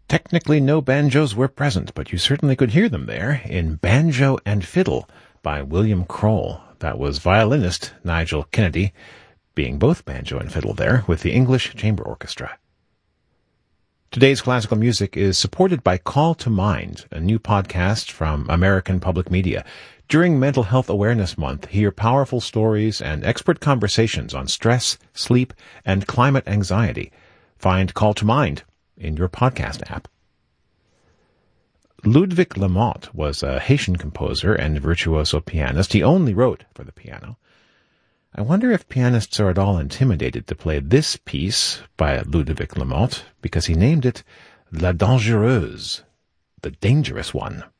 Technically, no banjos were present, but you certainly could hear them there in Banjo and Fiddle by William Kroll. That was violinist Nigel Kennedy, being both banjo and fiddle there with the English Chamber Orchestra. Today's classical music is supported by Call to Mind, a new podcast from American Public Media. During Mental Health Awareness Month, hear powerful stories and expert conversations on stress, sleep, and climate anxiety. Find Call to Mind in your podcast app. Ludwig Lamotte was a Haitian composer and virtuoso pianist. He only wrote for the piano. I wonder if pianists are at all intimidated to play this piece by Ludwig Lamotte, because he named it La Dangereuse, the dangerous one.